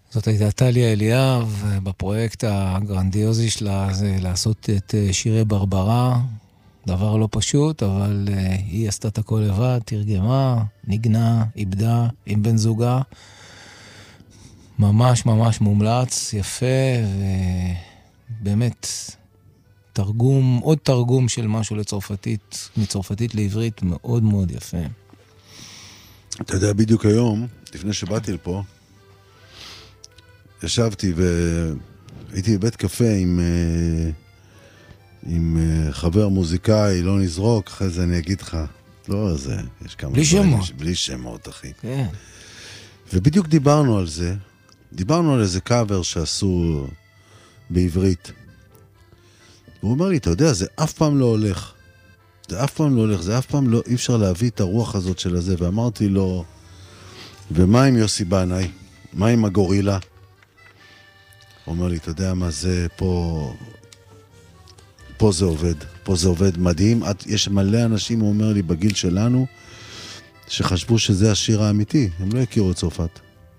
זאת הייתה טליה אליאב, בפרויקט הגרנדיוזי שלה זה לעשות את שירי ברברה, דבר לא פשוט, אבל היא עשתה את הכל לבד, תרגמה, נגנה, איבדה עם בן זוגה, ממש ממש מומלץ, יפה, ובאמת תרגום, עוד תרגום של משהו לצרפתית, מצרפתית לעברית, מאוד מאוד יפה. אתה יודע, בדיוק היום, לפני שבאתי לפה, ישבתי והייתי בבית קפה עם חבר מוזיקאי, לא נזרוק, אחרי זה אני אגיד לך, לא, זה, יש כמה... בלי שמות. בלי שמות, אחי. כן. ובדיוק דיברנו על זה, דיברנו על איזה קאבר שעשו בעברית. הוא אומר לי, אתה יודע, זה אף פעם לא הולך. זה אף פעם לא הולך, זה אף פעם לא, אי אפשר להביא את הרוח הזאת של הזה. ואמרתי לו, ומה עם יוסי בנאי? מה עם הגורילה? הוא אומר לי, אתה יודע מה זה, פה זה עובד. פה זה עובד מדהים. יש מלא אנשים, הוא אומר לי, בגיל שלנו, שחשבו שזה השיר האמיתי. הם לא הכירו את צרפת.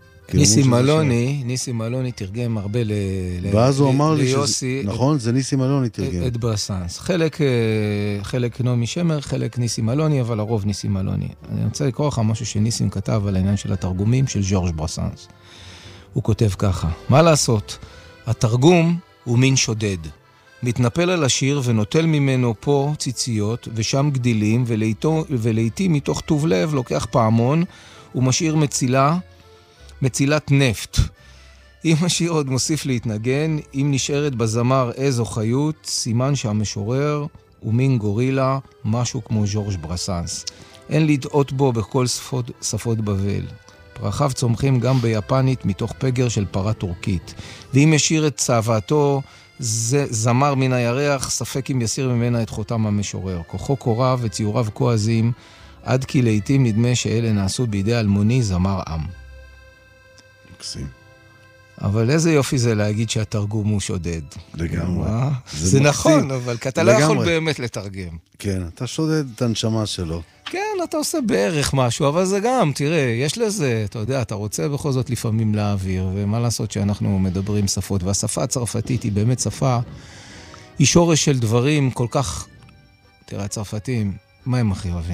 ניסים מלוני תרגם הרבה ואז הוא אמר לי ליוסי, נכון, זה ניסים מלוני תרגם. את ברסנס. חלק נעמי שמר, חלק ניסים מלוני, אבל הרוב ניסים מלוני. אני רוצה לקרוא לך משהו שניסים כתב על העניין של התרגומים של ז'ורג' ברסנס. הוא כותב ככה, מה לעשות? התרגום הוא מין שודד. מתנפל על השיר ונוטל ממנו פה ציציות ושם גדילים, ולעיתים מתוך טוב לב לוקח פעמון ומשאיר מצילת נפט. אם השיר עוד מוסיף להתנגן, אם נשארת בזמר איזו חיות, סימן שהמשורר הוא מין גורילה, משהו כמו ז'ורג' ברסנס. אין לדעות בו בכל שפות בבל. פרחיו צומחים גם ביפנית מתוך פגר של פרה טורקית. ואם ישיר את צוואתו, זמר מן הירח, ספק אם יסיר ממנה את חותם המשורר. כוחו קורב וציוריו כה עזים, עד כי לעתים נדמה שאלה נעשו בידי אלמוני זמר עם. מקסים. אבל איזה יופי זה להגיד שהתרגום הוא שודד. לגמרי. זה נכון, אבל אתה לא יכול באמת לתרגם. כן, אתה שודד את הנשמה שלו. כן, אתה עושה בערך משהו, אבל זה גם, תראה, יש לזה, אתה יודע, אתה רוצה בכל זאת לפעמים להעביר, ומה לעשות שאנחנו מדברים שפות, והשפה הצרפתית היא באמת שפה, היא שורש של דברים כל כך, תראה, הצרפתים, מה הם הכי אוהבים?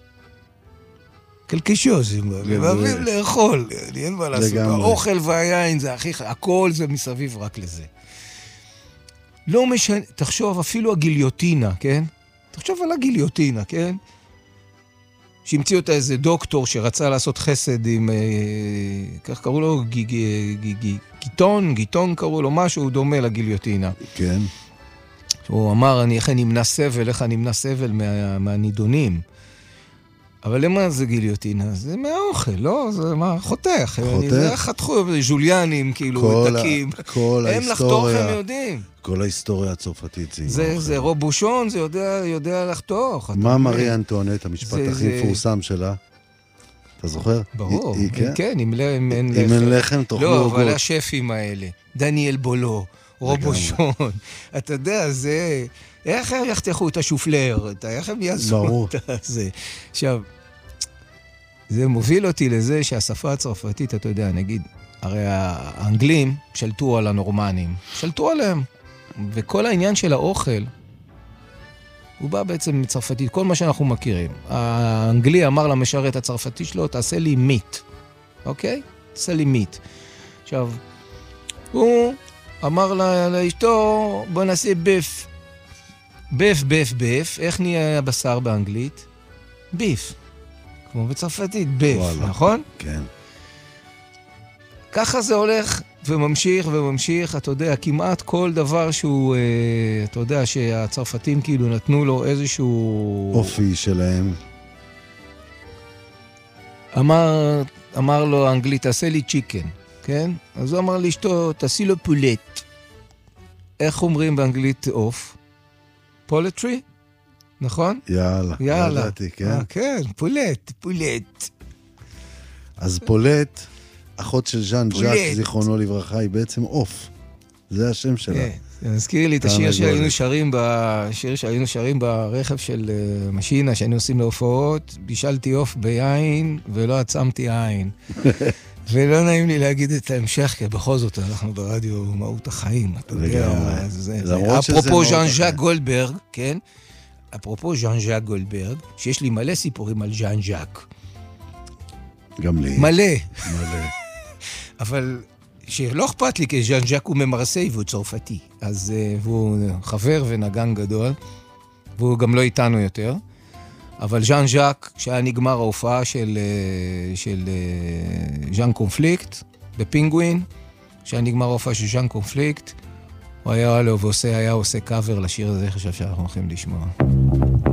קלקישוזים, הם אוהבים לאכול, אין מה לעשות, האוכל והיין זה הכי, הכל זה מסביב רק לזה. לא משנה, תחשוב אפילו הגיליוטינה, כן? תחשוב על הגיליוטינה, כן? שהמציא אותה איזה דוקטור שרצה לעשות חסד עם, כך קראו לו, גיטון קראו לו, משהו דומה לגיליוטינה. כן. הוא אמר, אני איך נמנע סבל, איך נמנע סבל מהנידונים. אבל למה זה גיליוטינה? זה מהאוכל, לא? זה מה? חותך. חותך? חתכו ז'וליאנים, כאילו, דקים. הם לחתוך, הם יודעים. כל ההיסטוריה הצרפתית זה רובושון, זה יודע לחתוך. מה מרי אנטואנט, המשפט הכי מפורסם שלה? אתה זוכר? ברור. כן, אם אין לחם תאכלו עוגות. לא, אבל השפים האלה. דניאל בולו, רובושון. אתה יודע, זה... איך הם יחתכו את השופלר? איך הם יעשו את זה? עכשיו, זה מוביל אותי לזה שהשפה הצרפתית, אתה יודע, נגיד, הרי האנגלים שלטו על הנורמנים, שלטו עליהם. וכל העניין של האוכל, הוא בא בעצם מצרפתית, כל מה שאנחנו מכירים. האנגלי אמר למשרת הצרפתי שלו, תעשה לי מיט, אוקיי? תעשה לי מיט. עכשיו, הוא אמר לאשתו, בוא נעשה ביף. ביף, איך נהיה הבשר באנגלית? ביף. כמו בצרפתית, ביף, נכון? כן. ככה זה הולך וממשיך, אתה יודע, כמעט כל דבר שהוא, אתה יודע, שהצרפתים כאילו נתנו לו איזשהו... אופי שלהם. אמר לו האנגלית, תעשה לי צ'יקן, כן? אז הוא אמר לאשתו, תעשי לו פולט. איך אומרים באנגלית עוף? פולטרי? נכון? יאללה. ידעתי, כן? כן, פולט. אז פולט, אחות של ז'אן ז'אק, זיכרונו לברכה, היא בעצם אוף. זה השם שלה. זה מזכיר לי את השיר שהיינו שרים ברכב של משינה, שהיינו עושים להופעות, בישלתי אוף ביין ולא עצמתי עין. ולא נעים לי להגיד את ההמשך, כי בכל זאת אנחנו ברדיו מהות החיים, אתה יודע. אפרופו ז'אן ז'אק גולדברג, כן? אפרופו ז'אן ז'אק גולדברג, שיש לי מלא סיפורים על ז'אן ז'אק. גם לי. מלא. מלא. אבל שלא אכפת לי, כי ז'אן ז'אק הוא ממרסיי והוא צרפתי. אז הוא חבר ונגן גדול, והוא גם לא איתנו יותר. אבל ז'אן ז'אק, כשהיה נגמר ההופעה של ז'אן קונפליקט, בפינגווין, כשהיה נגמר ההופעה של ז'אן קונפליקט, הוא היה עושה קאבר לשיר הזה, חשב שאנחנו הולכים לשמוע.